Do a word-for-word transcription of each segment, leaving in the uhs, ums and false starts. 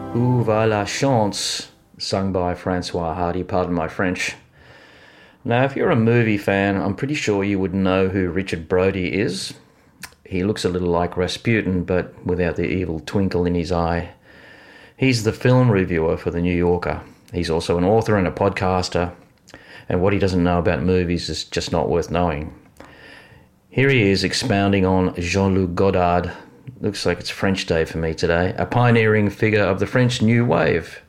Où va la chance, sung by Francois Hardy, pardon my French. Now, if you're a movie fan, I'm pretty sure you would know who Richard Brody is. He looks a little like Rasputin, but without the evil twinkle in his eye. He's the film reviewer for The New Yorker. He's also an author and a podcaster, and what he doesn't know about movies is just not worth knowing. Here he is expounding on Jean-Luc Godard. Looks like it's French Day for me today. A pioneering figure of the French New Wave.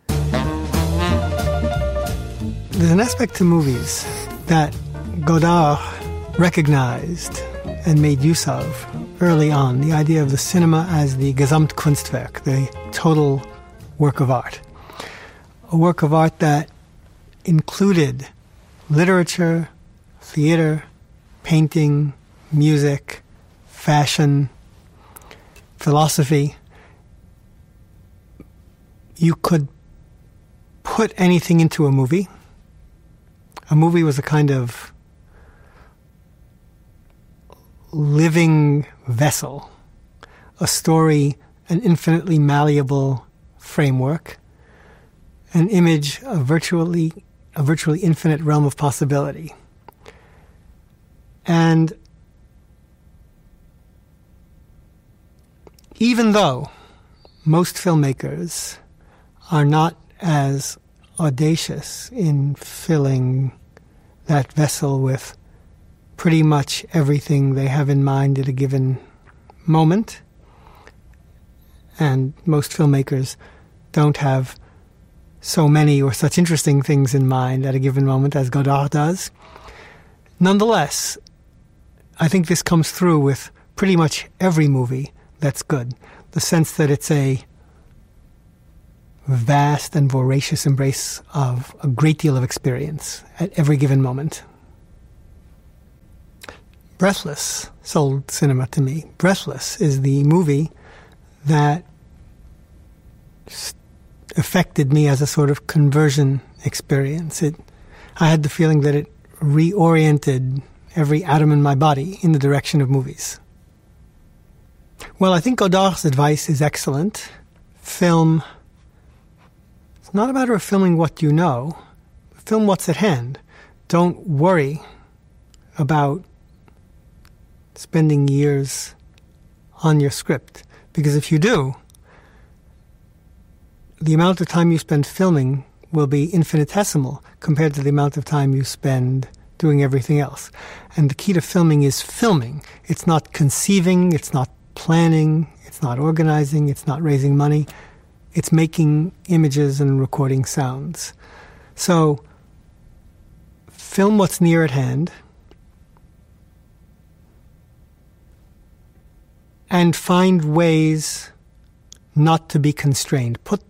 There's an aspect to movies that Godard recognized and made use of early on, the idea of the cinema as the Gesamtkunstwerk, the total work of art. A work of art that included literature, theater, painting, music, fashion, philosophy. You could put anything into a movie. A movie was a kind of living vessel, a story, an infinitely malleable framework, an image, a virtually, a virtually infinite realm of possibility. And even though most filmmakers are not as audacious in filling that vessel with pretty much everything they have in mind at a given moment, and most filmmakers don't have so many or such interesting things in mind at a given moment as Godard does, nonetheless, I think this comes through with pretty much every movie that's good. The sense that it's a vast and voracious embrace of a great deal of experience at every given moment. Breathless sold cinema to me. Breathless is the movie that affected me as a sort of conversion experience. It, I had the feeling that it reoriented every atom in my body in the direction of movies. Well, I think Godard's advice is excellent. Film, it's not a matter of filming what you know. Film what's at hand. Don't worry about spending years on your script. Because if you do, the amount of time you spend filming will be infinitesimal compared to the amount of time you spend doing everything else. And the key to filming is filming. It's not conceiving, it's not planning, it's not organizing, it's not raising money. It's making images and recording sounds. So, film what's near at hand and find ways not to be constrained. Put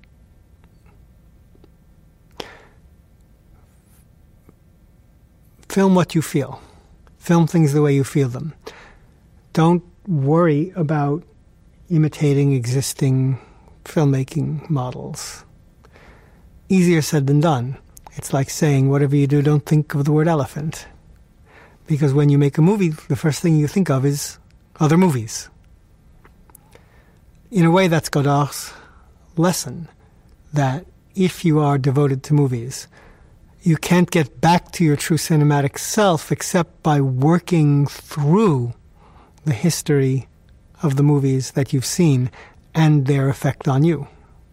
Film what you feel. Film things the way you feel them. Don't worry about imitating existing filmmaking models. Easier said than done. It's like saying, whatever you do, don't think of the word elephant. Because when you make a movie, the first thing you think of is other movies. In a way, that's Godard's lesson, that if you are devoted to movies, you can't get back to your true cinematic self except by working through the history of the movies that you've seen and their effect on you.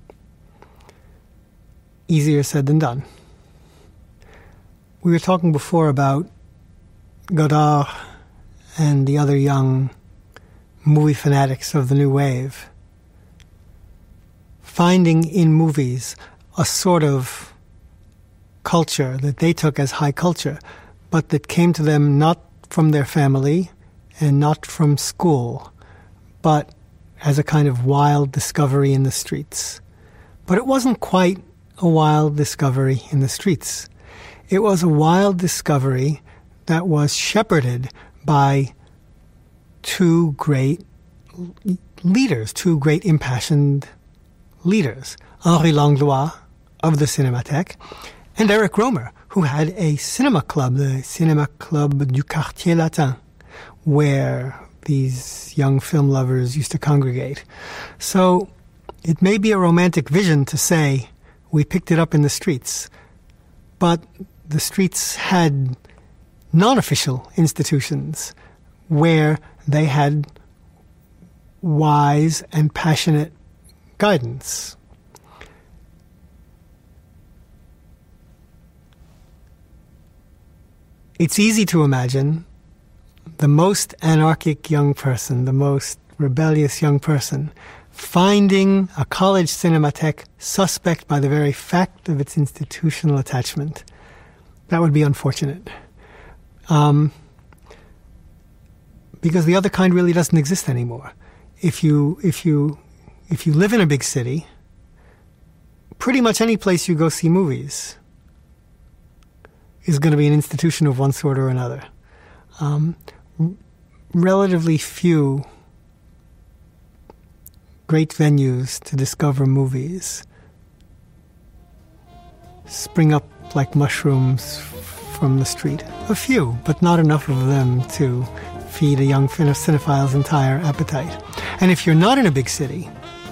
Easier said than done. We were talking before about Godard and the other young movie fanatics of the new wave finding in movies a sort of culture that they took as high culture, but that came to them not from their family and not from school, but as a kind of wild discovery in the streets. But it wasn't quite a wild discovery in the streets. It was a wild discovery that was shepherded by two great leaders, two great impassioned leaders, Henri Langlois of the Cinémathèque and Eric Romer, who had a cinema club, the Cinéma Club du Quartier Latin, where these young film lovers used to congregate. So It may be a romantic vision to say we picked it up in the streets, but the streets had non-official institutions where they had wise and passionate guidance. It's easy to imagine the most anarchic young person, the most rebellious young person, finding a college cinematheque suspect by the very fact of its institutional attachment. That would be unfortunate. Um, because the other kind really doesn't exist anymore. If you, if you, if you live in a big city, pretty much any place you go see movies is going to be an institution of one sort or another. Um, r- relatively few great venues to discover movies spring up like mushrooms f- from the street. A few, but not enough of them to feed a young fin- cinephile's entire appetite. And if you're not in a big city,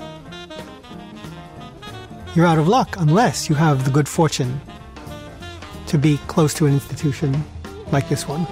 you're out of luck unless you have the good fortune to be close to an institution like this one.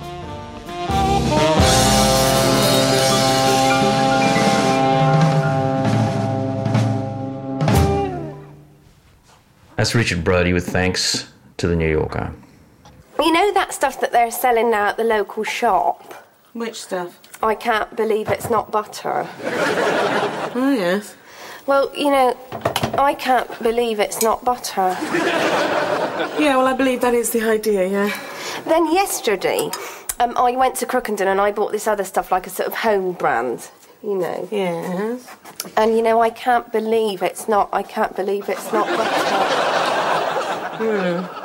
That's Richard Brody with thanks to the New Yorker. You know that stuff that they're selling now at the local shop? Which stuff? I can't believe it's not butter. Oh, yes. Well, you know, I can't believe it's not butter. Yeah, well, I believe that is the idea, yeah. Then yesterday, um, I went to Crookenden and I bought this other stuff, like a sort of home brand, you know. Yes. And, you know, I can't believe it's not, I can't believe it's not butter. Hmm.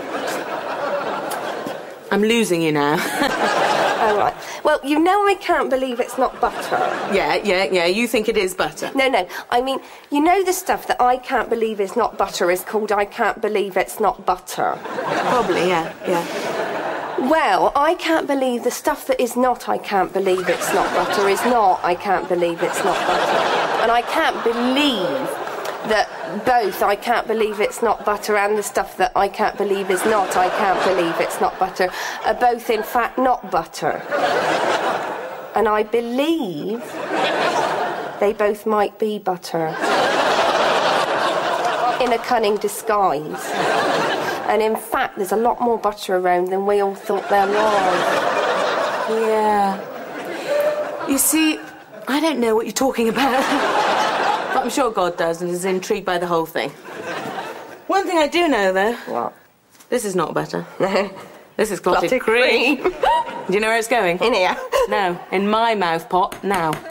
I'm losing you now. Oh, right. Well, you know I can't believe it's not butter. Yeah, yeah, yeah, you think it is butter. No, no, I mean, you know the stuff that I can't believe is not butter is called I can't believe it's not butter. Probably, yeah, yeah. Well, I can't believe the stuff that is not I can't believe it's not butter is not I can't believe it's not butter. And I can't believe that both I can't believe it's not butter and the stuff that I can't believe is not I can't believe it's not butter are both in fact not butter. And I believe they both might be butter in a cunning disguise. And in fact there's a lot more butter around than we all thought there was. Yeah. You see, I don't know what you're talking about. But I'm sure God does and is intrigued by the whole thing. One thing I do know, though. What? This is not butter. No. This is clotted Clotted cream. cream. Do you know where it's going? In here. No, in my mouth pot, now.